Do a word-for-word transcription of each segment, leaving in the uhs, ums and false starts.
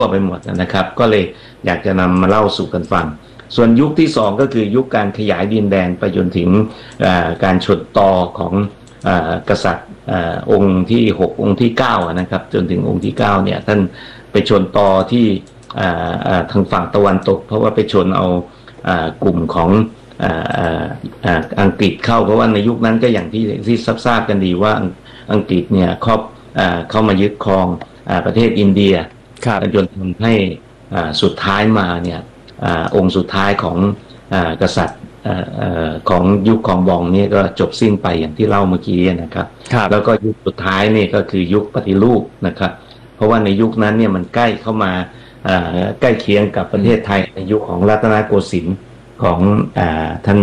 วไปหมดนะครับก็เลยอยากจะนำมาเล่าสู่กันฟังส่วนยุคที่สองก็คือยุคการขยายดินแดนไปจนถึงการฉดตอของกษัตริย์องค์ที่หกองค์ที่เก้านะครับจนถึงองค์ที่เก้าเนี่ยท่านไปชนตอที่ทางฝั่งตะวันตกเพราะว่าไปชนเอากลุ่มของอังกฤษเข้าเพราะว่าในยุคนั้นก็อย่างที่ที่ทราบกันดีว่าอังกฤษเนี่ยครอบเข้ามายึดครองประเทศอินเดียจนทำให้สุดท้ายมาเนี่ยองค์สุดท้ายของกษัตริย์ของยุคของบองนี่ก็จบสิ้นไปอย่างที่เล่าเมื่อกี้นะครับแล้วก็ยุคสุดท้ายนี่ก็คือยุคปฏิรูปนะครับเพราะว่าในยุคนั้นเนี่ยมันใกล้เข้ามาใกล้เคียงกับประเทศไทยในยุคของรัตนโกสินทร์ของท่าน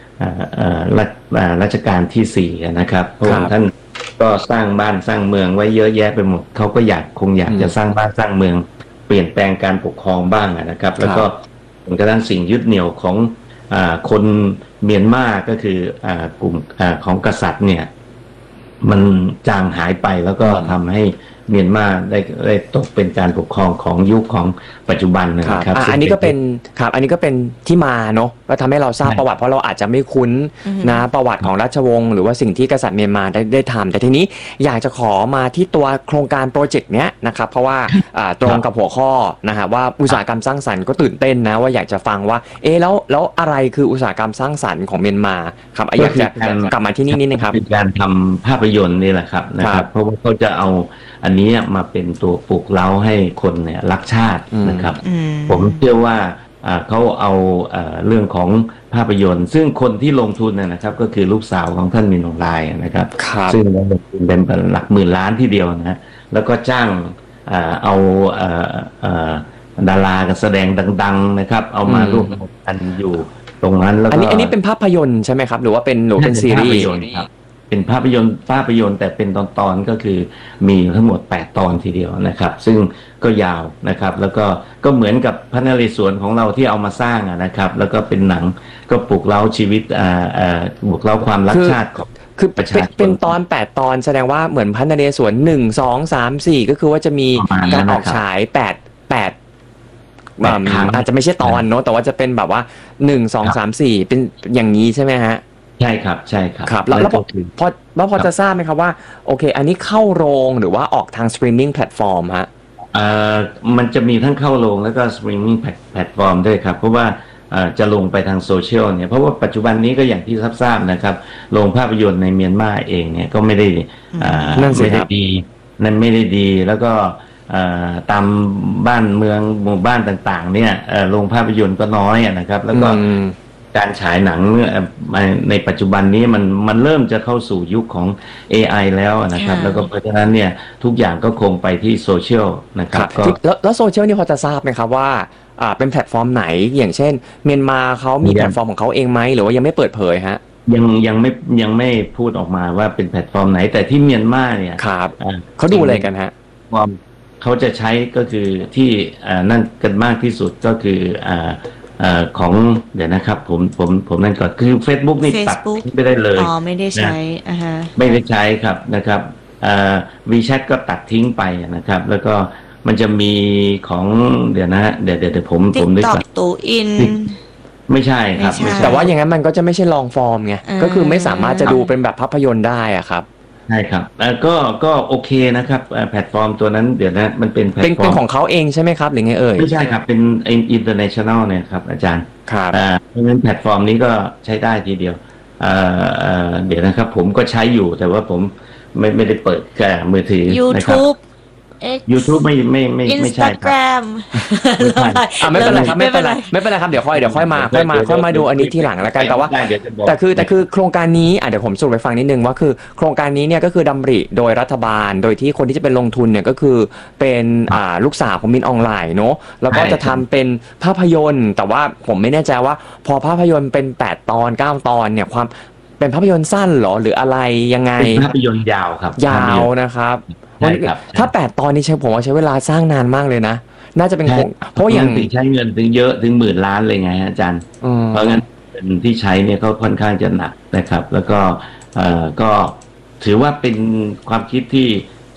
รัชกาลที่สี่นะครับเพราะว่าท่านก็สร้างบ้านสร้างเมืองไว้เยอะแยะไปหมดเขาก็อยากคงอยากจะสร้างบ้านสร้างเมืองเปลี่ยนแปลงการปกครองบ้างนะครับแล้วก็จนกระทั่งสิ่งยึดเหนี่ยวของคนเมียนมาก็คือกลุ่มของกษัตริย์เนี่ยมันจางหายไปแล้วก็ทำให้เมียนมาได้ได้ตกเป็นการปกครองของยุคของปัจจุบันนะครับอันนี้ก็เป็นครับอันนี้ก็เป็นที่มาเนาะก็ทำให้เราทราบประวัติเพราะเราอาจจะไม่คุ้นนะประวัติของราชวงศ์หรือว่าสิ่งที่กษัตริย์เมียนมาได้ได้ทำแต่ทีนี้อยากจะขอมาที่ตัวโครงการโปรเจกต์เนี้ยนะครับเพราะว่าตรงกับหัวข้อนะฮะว่าอุตสาหกรรมสร้างสรรค์ก็ตื่นเต้นนะว่าอยากจะฟังว่าเออแล้วแล้วอะไรคืออุตสาหกรรมสร้างสรรค์ของเมียนมาครับอยากจะกลับมาที่นี่นิดนึงครับเป็นการทำภาพยนตร์นี่แหละครับนะครับเพราะว่าเขาจะเอาอันนี้มาเป็นตัวปลุกเร้าให้คนเนี่ยรักชาตินะครับผมเชื่อว่าเขาเอาเรื่องของภาพยนตร์ซึ่งคนที่ลงทุนนะครับก็คือลูกสาวของท่านมินออนไลน์นะครับซึ่งลงทุนเป็นหลักหมื่นล้านทีเดียวนะแล้วก็จ้างเอาดารากับแสดงดังๆนะครับเอามาร่วมกันอยู่ตรงนั้นแล้วก็อันนี้อันนี้เป็นภาพยนตร์ใช่ไหมครับหรือว่าเป็นหรือเป็นซีรีส์เป็นภาพยนตร์ภาพยนตร์แต่เป็นตอนๆก็คือมีทั้งหมดแปดตอนทีเดียวนะครับซึ่งก็ยาวนะครับแล้วก็ก็เหมือนกับพระนเรศวรของเราที่เอามาสร้างนะครับแล้วก็เป็นหนังก็ปลุกเร้าชีวิตอ่าอ่าปลุกเร้าความรักชาติของคือเป็นเป็นตอนแปดตอนแสดงว่าเหมือนพระนเรศวรหนึ่ง สอง สาม สี่ก็คือว่าจะมีการออกฉายแปด แปดอาจจะไม่ใช่ตอนเนาะแต่ว่าจะเป็นแบบว่าหนึ่ง สอง สาม สี่เป็นอย่างนี้ใช่ไหมฮะใช่ครับใช่ครับครับแล้วพอพอแล้วพอจะทราบไหมครับว่าโอเคอันนี้เข้าโรงหรือว่าออกทางสตรีมมิ่งแพลตฟอร์มฮะเอ่อมันจะมีทั้งเข้าโรงแล้วก็สตรีมมิ่งแพลตฟอร์มด้วยครับเพราะว่าจะลงไปทางโซเชียลเนี่ยเพราะว่าปัจจุบันนี้ก็อย่างที่ทราบนะครับโรงภาพยนตร์ในเมียนมาเองเนี่ยก็ไม่ได้ไม่ได้ดีนั่นไม่ได้ดีแล้วก็ตามบ้านเมืองหมู่บ้านต่างๆเนี่ยโรงภาพยนตร์ก็น้อยนะครับแล้วก็การฉายหนังในปัจจุบันนี้มันมันเริ่มจะเข้าสู่ยุคของ เอ ไอ แล้วนะครับแล้วก็เพราะฉะนั้นเนี่ยทุกอย่างก็คงไปที่โซเชียลนะครับก็แล้วโซเชียลนี่พอจะทราบไหมครับว่าอ่าเป็นแพลตฟอร์มไหนอย่างเช่นเมียนมาเขามีแพลตฟอร์มของเขาเองไหมหรือว่ายังไม่เปิดเผยฮะยังยังไม่ยังไม่พูดออกมาว่าเป็นแพลตฟอร์มไหนแต่ที่เมียนมาเนี่ยครับเขาดูอะไรกันฮะว่าเขาจะใช้ก็คือที่นั่นกันมากที่สุดก็คืออ่าของเดี๋ยวนะครับผมผมผมนั่นก่อนคือ Facebook นี่ตัดไม่ได้เลยอ๋อไม่ได้ใช้อ่าฮะไม่ได้ใช้ครับนะครับอ่า WeChat ก็ตัดทิ้งไปนะครับแล้วก็มันจะมีของเดี๋ยวนะเดี๋ยวเดี๋ยวผมผมนึกก่อนตูอินไม่ใช่ครับแต่ว่าอย่างนั้นมันก็จะไม่ใช่ลองฟอร์มไงก็คือไม่สามารถจะดูเป็นแบบภาพยนตร์ได้อะครับใช่ครับก็ก็โอเคนะครับแพลตฟอร์มตัวนั้นเดี๋ยวนะมันเป็นแพลตฟอร์มเป็นของเขาเองใช่ไหมครับหรือไงเอ่ยไม่ใช่ครับเป็น international เนี่ยครับอาจารย์ครับเพราะฉะนั้นแพลตฟอร์มนี้ก็ใช้ได้ทีเดียวเดี๋ยวนะครับผมก็ใช้อยู่แต่ว่าผมไม่ไม่ได้เปิดแค่มือถือ YouTube YouTube ไม่ไม่ไม่ไม่ใช่ครับไม่เป็นไรครับไม่เป็นไรไม่เป็นไรครับเดี๋ยวค่อยเดี๋ยวค่อยมาค่อยมาค่อยมาดูอันนี้ทีหลังแล้วกันแต่ว่าแต่คือแต่คือโครงการนี้อ่ะเดี๋ยวผมสรุปให้ฟังนิดนึงว่าคือโครงการนี้เนี่ยก็คือดำริโดยรัฐบาลโดยที่คนที่จะเป็นลงทุนเนี่ยก็คือเป็นอ่าลูกสาวของมินออนไลน์เนาะแล้วก็จะทำเป็นภาพยนตร์แต่ว่าผมไม่แน่ใจว่าพอภาพยนตร์เป็นแปดตอนเก้าตอนเนี่ยความเป็นภาพยนตร์สั้นหรอหรืออะไรยังไงเป็นภาพยนตร์ยาวครับยาวนะครับถ้าแปดตอนนี้ใช้ผมว่าใช้เวลาสร้างนานมากเลยนะน่าจะเป็นเพราะอย่างใช้เงินถึงเยอะถึงหมื่นล้านเลยไงอาจารย์เพราะงั้นเป็นที่ใช้เนี่ยก็ค่อนข้างจะหนักนะครับแล้วก็เอ่อก็ถือว่าเป็นความคิดที่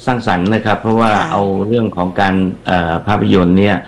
สร้างสรรค์นะครับ เพราะว่าค่ะเอาเรื่องของการเอ่อภาพยนตร์เนี่ย